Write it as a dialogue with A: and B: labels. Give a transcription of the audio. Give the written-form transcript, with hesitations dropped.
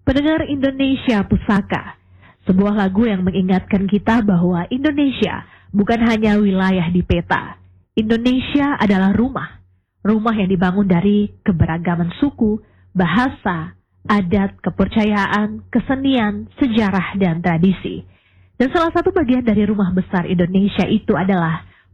A: Pendengar Indonesia Pusaka, sebuah lagu yang mengingatkan kita bahwa Indonesia bukan hanya wilayah di peta. Indonesia adalah rumah. Rumah yang dibangun dari keberagaman suku, bahasa, adat, kepercayaan, kesenian, sejarah, dan tradisi. Dan salah satu bagian dari rumah besar Indonesia itu adalah